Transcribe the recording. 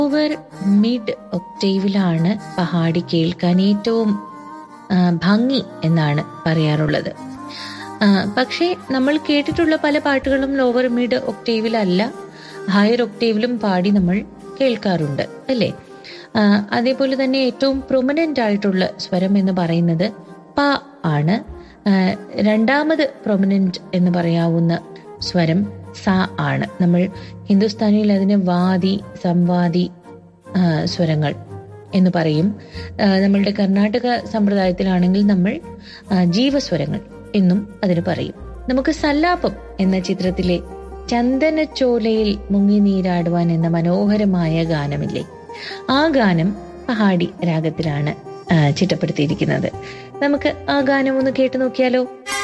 Lower mid ഒക്ടേവിലാണ് Pahadi കേൾക്കാൻ ഏറ്റവും ഭംഗി എന്നാണ് പറയാറുള്ളത്. പക്ഷേ നമ്മൾ കേട്ടിട്ടുള്ള പല പാട്ടുകളും ലോവർ മിഡ് ഒക്ടേവിലല്ല, ഹയർ ഒക്ടേവിലും പാടി നമ്മൾ കേൾക്കാറുണ്ട് അല്ലേ. അതേപോലെ തന്നെ ഏറ്റവും പ്രൊമനന്റ് ആയിട്ടുള്ള സ്വരം എന്ന് പറയുന്നത് പ ആണ്. രണ്ടാമത് പ്രൊമനന്റ് എന്ന് പറയാവുന്ന സ്വരം സ ആണ്. നമ്മൾ ഹിന്ദുസ്ഥാനിയിൽ അതിന് വാദി, സംവാദി സ്വരങ്ങൾ എന്ന് പറയും. നമ്മളുടെ കർണാടക സമ്പ്രദായത്തിലാണെങ്കിൽ നമ്മൾ ജീവസ്വരങ്ങൾ എന്നും അതിന് പറയും. നമുക്ക് സല്ലാപം എന്ന ചിത്രത്തിലെ ചന്ദനച്ചോലയിൽ മുങ്ങി നീരാടുവാൻ എന്ന മനോഹരമായ ഗാനമില്ലേ, ആ ഗാനം പഹാഡി രാഗത്തിലാണ് ചിട്ടപ്പെടുത്തിയിരിക്കുന്നത്. നമുക്ക് ആ ഗാനം ഒന്ന് കേട്ടു നോക്കിയാലോ.